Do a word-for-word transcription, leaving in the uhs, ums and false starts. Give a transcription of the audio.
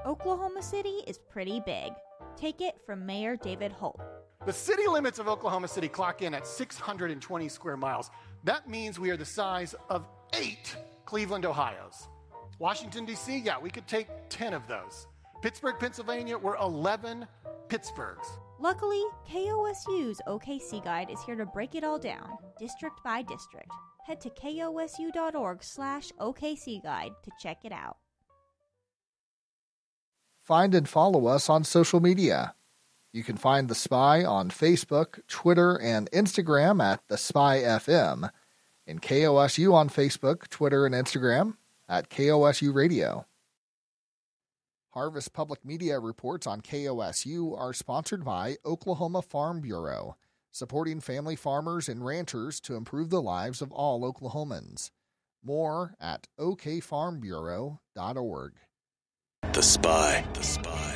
Oklahoma City is pretty big. Take it from Mayor David Holt. The city limits of Oklahoma City clock in at six hundred twenty square miles. That means we are the size of eight Cleveland, Ohios. Washington, D C, yeah, we could take ten of those. Pittsburgh, Pennsylvania, we're eleven Pittsburghs. Luckily, K O S U's O K C Guide is here to break it all down, district by district. Head to kosu.org slash OKC Guide to check it out. Find and follow us on social media. You can find The Spy on Facebook, Twitter, and Instagram at The Spy F M, and K O S U on Facebook, Twitter, and Instagram at K O S U Radio. Harvest Public Media reports on K O S U are sponsored by Oklahoma Farm Bureau, supporting family farmers and ranchers to improve the lives of all Oklahomans. More at o k farm bureau dot org. The Spy. The Spy.